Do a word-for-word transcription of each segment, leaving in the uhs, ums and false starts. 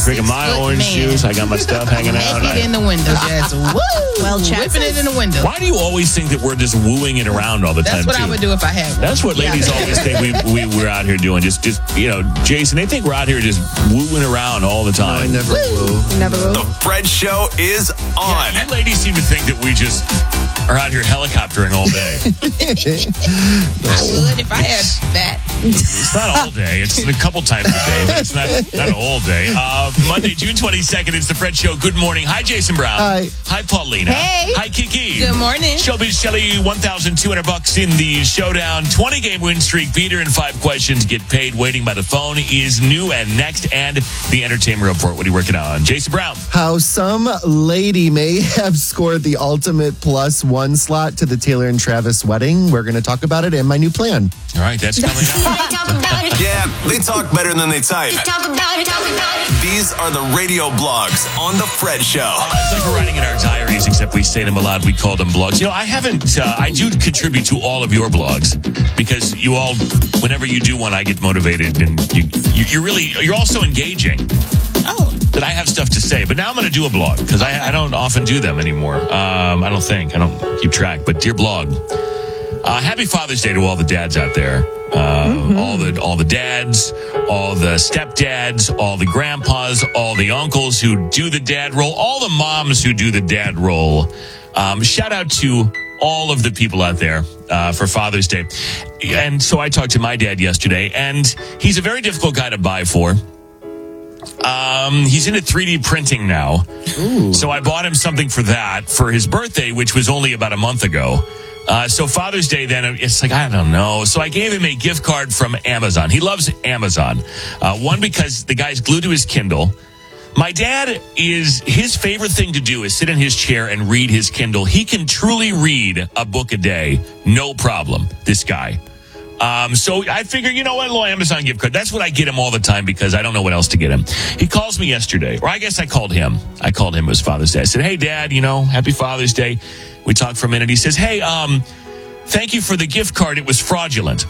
drinking my orange man. juice. I got my stuff hanging out. Naked I, in the window, just woo, Well, Chad whipping it says- in the window. why do you always think that we're just wooing it around all the That's time, what too? I would do if I had one. That's what ladies Yeah. always think we, we, we're out here doing. Just, just you know, Jason, they think we're out here just wooing around all the I time. never will. Never will. The Fred Show is on. You ladies seem to think that we just are out here helicoptering all day. I would if I had that. It's not all day. It's a couple times a day, but it's not, not all day. Uh, Monday, June twenty-second, it's the Fred Show. Good morning. Hi, Jason Brown. Hi. Hi, Paulina. Hey. Hi, Kiki. Good morning. Showbiz Shelley, one thousand two hundred bucks in the showdown. twenty game win streak. Beater and five questions. Get paid. Waiting by the phone is new and next. And the entertainment report. What are you working on? Jason Brown. How some lady may have scored the ultimate plus one slot to the Taylor and Travis wedding. We're going to talk about it and my new plan. All right, that's coming up. Yeah, they talk better than they type. These are the radio blogs on The Fred Show. It's like we're writing in our diaries, except we say them aloud. We call them blogs. You know, I haven't, uh, I do contribute to all of your blogs because you all, whenever you do one, I get motivated and you, you, you're really, you're also engaging. Oh, That I have stuff to say, but now I'm going to do a blog because I, I don't often do them anymore. Um, I don't think. I don't keep track. But dear blog, uh, happy Father's Day to all the dads out there. Uh, mm-hmm. All the all the dads, all the stepdads, all the grandpas, all the uncles who do the dad role, all the moms who do the dad role. Um, shout out to all of the people out there uh, for Father's Day. And so I talked to my dad yesterday, and he's a very difficult guy to buy for. Um, he's into three D printing now. Ooh. So I bought him something for that for his birthday, which was only about a month ago. Uh, so Father's Day, then it's like, I don't know. So I gave him a gift card from Amazon. He loves Amazon. Uh, one, because the guy's glued to his Kindle. My dad is, his favorite thing to do is sit in his chair and read his Kindle. He can truly read a book a day. No problem. This guy. Um, so I figure, you know what, a little Amazon gift card. That's what I get him all the time because I don't know what else to get him. He calls me yesterday, or I guess I called him. I called him. It was Father's Day. I said, hey, Dad, you know, happy Father's Day. We talked for a minute. He says, hey, um, thank you for the gift card. It was fraudulent.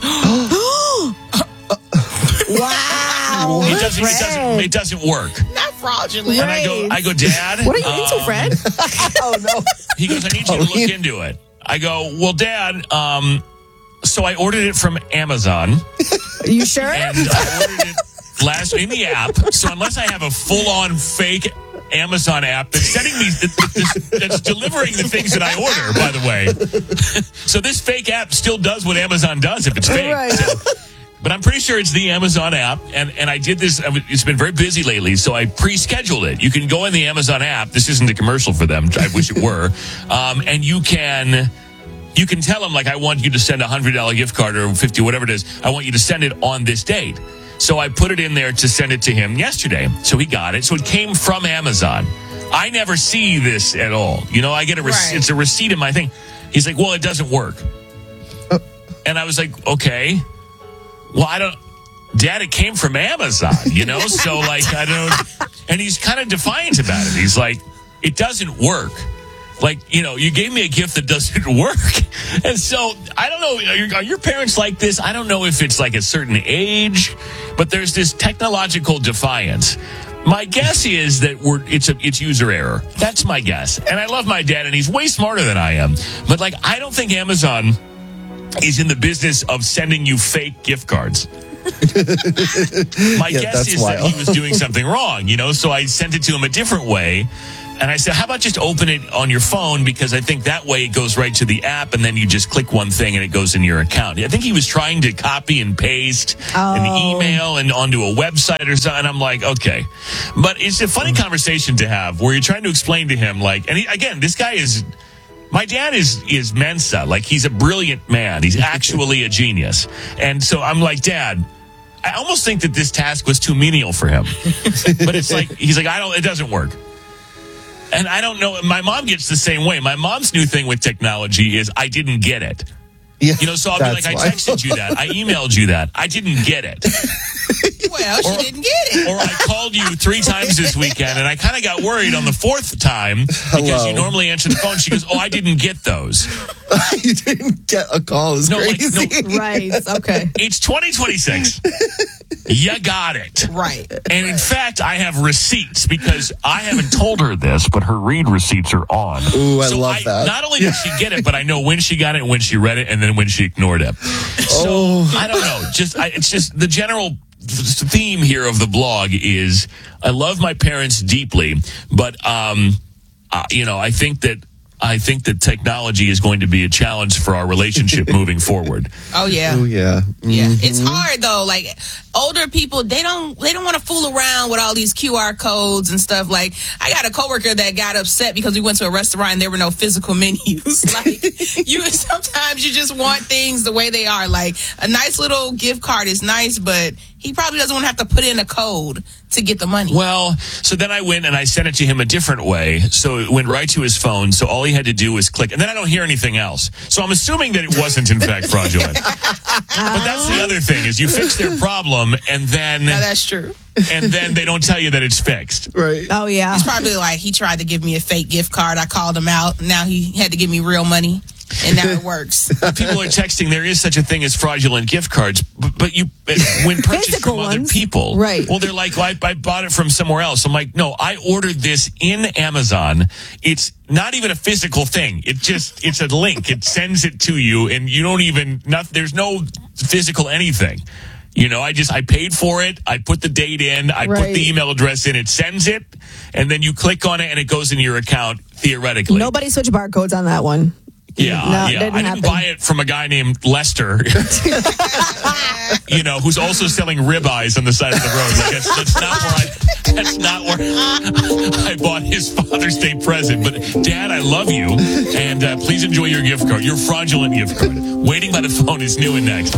Wow. It doesn't, it doesn't, it doesn't work. not fraudulent. And I go, I go, Dad. What are you um, into, Fred? Oh, no. He goes, I need you to look into it. I go, well, Dad, um, so I ordered it from Amazon. Are you sure? And I ordered it last in the app. So unless I have a full-on fake Amazon app that's sending me, that's delivering the things that I order, by the way. So this fake app still does what Amazon does if it's fake. Right. So, but I'm pretty sure it's the Amazon app. And, and I did this. It's been very busy lately, so I pre-scheduled it. You can go in the Amazon app. This isn't a commercial for them. I wish it were. Um, and you can... You can tell them, like, I want you to send a one hundred dollars gift card or fifty, whatever it is. I want you to send it on this date. So I put it in there to send it to him yesterday. So he got it. So it came from Amazon. I never see this at all. You know, I get a rec- Right. it's a receipt in my thing. He's like, well, it doesn't work. And I was like, okay. Well, I don't... Dad, it came from Amazon, you know? So, like, I don't... And he's kind of defiant about it. He's like, it doesn't work. Like, you know, you gave me a gift that doesn't work. And so, I don't know, are your, are your parents like this? I don't know if it's like a certain age, but there's this technological defiance. My guess is that we're it's a it's user error. That's my guess. And I love my dad, and he's way smarter than I am. But, like, I don't think Amazon is in the business of sending you fake gift cards. My Yeah, guess that's is wild. that he was doing something wrong, you know, so I sent it to him a different way. And I said, how about just open it on your phone? Because I think that way it goes right to the app, and then you just click one thing and it goes in your account. I think he was trying to copy and paste Oh. an email and onto a website or something. And I'm like, okay. But it's a funny conversation to have where you're trying to explain to him, like, and he, again, this guy is, my dad is, is Mensa. Like, he's a brilliant man. He's actually a genius. And so I'm like, Dad, I almost think that this task was too menial for him. But it's like, he's like, I don't, it doesn't work. And I don't know. My mom gets the same way. My mom's new thing with technology is I didn't get it. Yeah, You know, so I'll be like, that's I why. texted you that. I emailed you that. I didn't get it. Well, she didn't get it. Or I called you three times this weekend, and I kind of got worried on the fourth time because Hello. you normally answer the phone. She goes, oh, I didn't get those. You didn't get a call. It's No, like, crazy. no. Right. Okay. It's twenty twenty-six. You got it. Right. And in fact, I have receipts because I haven't told her this, but her read receipts are on. Ooh, I so love I, that. Not only did she get it, but I know when she got it, when she read it, and then when she ignored it. So Oh. I don't know. Just I, it's just the general theme here of the blog is I love my parents deeply, but um, uh, you know, I think that. I think that technology is going to be a challenge for our relationship moving forward. Oh yeah. Oh yeah. Yeah. Mhm. It's hard though. Like older people, they don't they don't want to fool around with all these Q R codes and stuff. Like I got a coworker that got upset because we went to a restaurant and there were no physical menus. Like you sometimes you just want things the way they are. Like a nice little gift card is nice, but he probably doesn't want to have to put in a code to get the money. Well, so then I went and I sent it to him a different way. So it went right to his phone. So all he had to do was click. And then I don't hear anything else. So I'm assuming that it wasn't, in fact, fraudulent. But that's the other thing is you fix their problem and then No, that's true. and then they don't tell you that it's fixed. Right. Oh, yeah. He's probably like, he tried to give me a fake gift card. I called him out. Now he had to give me real money. And now it works. People are texting there is such a thing as fraudulent gift cards, but, but you when purchased Physical from other ones. people, Right. Well, they're like, well, I, I bought it from somewhere else. I'm like, no, I ordered this in Amazon. It's not even a physical thing. It just it's a link. It sends it to you, and you don't even not. There's no physical anything. You know, I just I paid for it. I put the date in. I put Right. the email address in. It sends it, and then you click on it, and it goes in your account theoretically. Nobody switched barcodes on that one. Yeah, No, it yeah. didn't I didn't happen. buy it from a guy named Lester, you know, who's also selling ribeyes on the side of the road. Like that's, that's not where I. That's not where I bought his Father's Day present. But Dad, I love you, and uh, please enjoy your gift card, your fraudulent gift card. Waiting by the phone is new and next.